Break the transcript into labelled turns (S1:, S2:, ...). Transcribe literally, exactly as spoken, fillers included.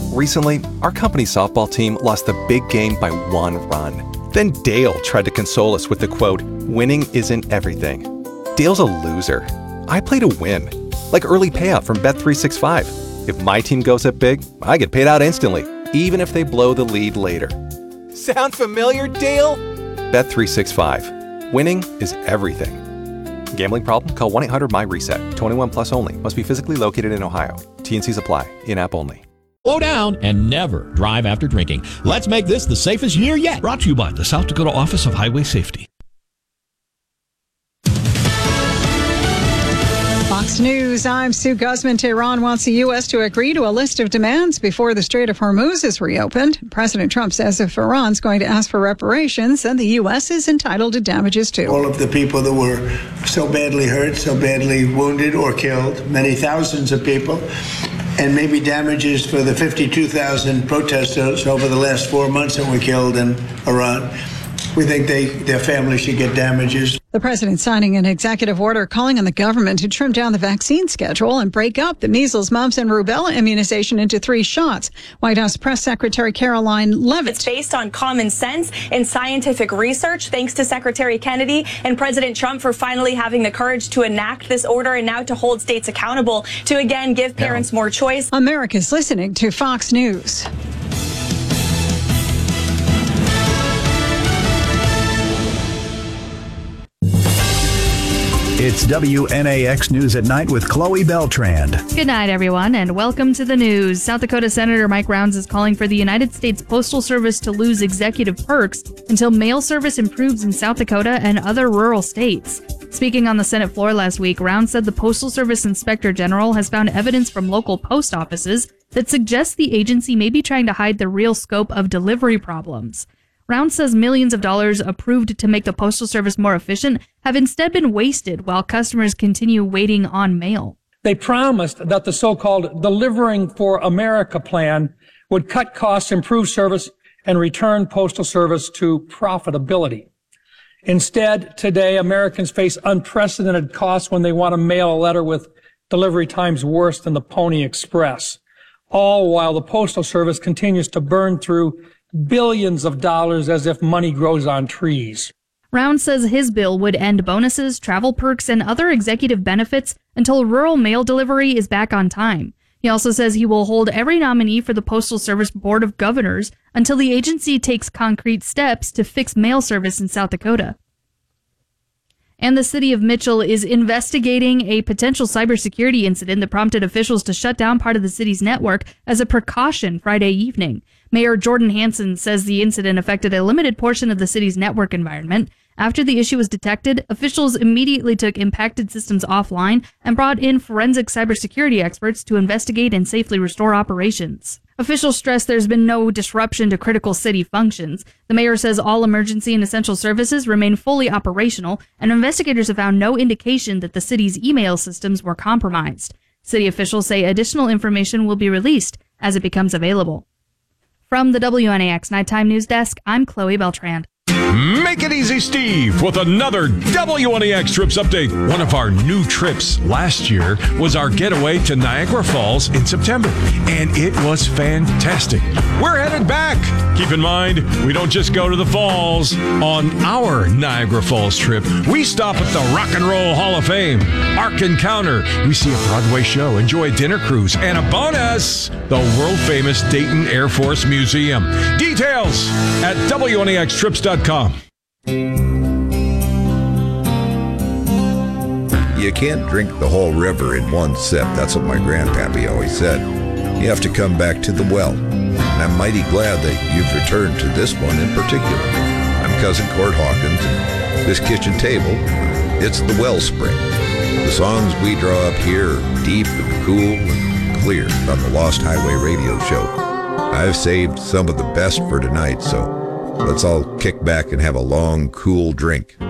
S1: Recently, our company softball team lost the big game by one run. Then Dale tried to console us with the quote, "Winning isn't everything." Dale's a loser. I play to win. Like early payout from Bet three sixty-five. If my team goes up big, I get paid out instantly, even if they blow the lead later. Sound familiar, Dale? Bet three sixty-five. Winning is everything. Gambling problem? Call one eight hundred M Y reset. twenty-one plus only. Must be physically located in Ohio. T and Cs apply. In-app only.
S2: Slow down and never drive after drinking. Let's make this the safest year yet.
S3: Brought to you by the South Dakota Office of Highway Safety.
S4: Fox News, I'm Sue Guzman. Tehran wants the U S to agree to a list of demands before the Strait of Hormuz is reopened. President Trump says if Iran's going to ask for reparations, then the U S is entitled to damages too.
S5: All of the people that were so badly hurt, so badly wounded or killed, many thousands of people, and maybe damages for the fifty-two thousand protesters over the last four months that were killed in Iran. We think they, their families should get damages.
S4: The president signing an executive order calling on the government to trim down the vaccine schedule and break up the measles, mumps, and rubella immunization into three shots. White House Press Secretary Caroline Leavitt.
S6: It's based on common sense and scientific research. Thanks to Secretary Kennedy and President Trump for finally having the courage to enact this order and now to hold states accountable to again give parents more choice.
S4: America's listening to Fox News.
S7: It's W N A X News at Night with Chloe Beltrand.
S8: Good night, everyone, and welcome to the news. South Dakota Senator Mike Rounds is calling for the United States Postal Service to lose executive perks until mail service improves in South Dakota and other rural states. Speaking on the Senate floor last week, Rounds said the Postal Service Inspector General has found evidence from local post offices that suggests the agency may be trying to hide the real scope of delivery problems. Rounds says millions of dollars approved to make the Postal Service more efficient have instead been wasted while customers continue waiting on mail.
S9: They promised that the so-called Delivering for America plan would cut costs, improve service, and return Postal Service to profitability. Instead, today, Americans face unprecedented costs when they want to mail a letter with delivery times worse than the Pony Express, all while the Postal Service continues to burn through billions of dollars as if money grows on trees.
S8: Rounds says his bill would end bonuses, travel perks, and other executive benefits until rural mail delivery is back on time. He also says he will hold every nominee for the Postal Service Board of Governors until the agency takes concrete steps to fix mail service in South Dakota. And the city of Mitchell is investigating a potential cybersecurity incident that prompted officials to shut down part of the city's network as a precaution Friday evening. Mayor Jordan Hansen says the incident affected a limited portion of the city's network environment. After the issue was detected, officials immediately took impacted systems offline and brought in forensic cybersecurity experts to investigate and safely restore operations. Officials stress there's been no disruption to critical city functions. The mayor says all emergency and essential services remain fully operational, and investigators have found no indication that the city's email systems were compromised. City officials say additional information will be released as it becomes available. From the W N A X Nighttime News Desk, I'm Chloe Beltrand.
S10: Make it easy, Steve, with another W N A X Trips update. One of our new trips last year was our getaway to Niagara Falls in September, and it was fantastic. We're headed back. Keep in mind, we don't just go to the falls. On our Niagara Falls trip, we stop at the Rock and Roll Hall of Fame, Ark Encounter. We see a Broadway show, enjoy a dinner cruise, and a bonus, the world-famous Dayton Air Force Museum. Details at W N A X trips dot com.
S11: You can't drink the whole river in one sip. That's what my grandpappy always said. You have to come back to the well. And I'm mighty glad that you've returned to this one in particular. I'm Cousin Court Hawkins, and this kitchen table, it's the Wellspring. The songs we draw up here are deep and cool and clear on the Lost Highway radio show. I've saved some of the best for tonight, so let's all kick back and have a long, cool drink.